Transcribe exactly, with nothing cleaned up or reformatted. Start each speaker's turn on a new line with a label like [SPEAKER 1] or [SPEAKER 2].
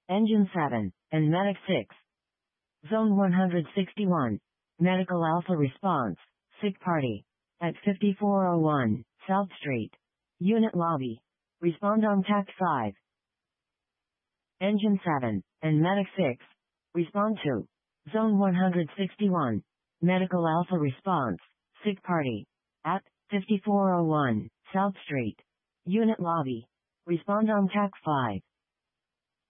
[SPEAKER 1] Engine seven, and Medic six. Zone one hundred sixty-one. Medical Alpha response. Sick party. At fifty-four oh one, South Street. Unit lobby. Respond on T A C five. Engine seven, and Medic six. Respond to. Zone one hundred sixty-one. Medical Alpha response. Sick party. At fifty-four oh one, South Street. Unit lobby. Respond on T A C five.